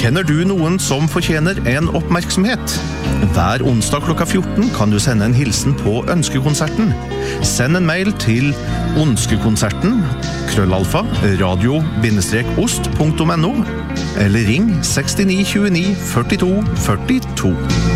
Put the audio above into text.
Kjenner du noen som fortjener en oppmerksomhet? Hver onsdag klokka 14 kan du sende en hilsen på Ønskekonserten. Send en mail til onskekonserten@radio-ost.no eller ring 69 29 42 42.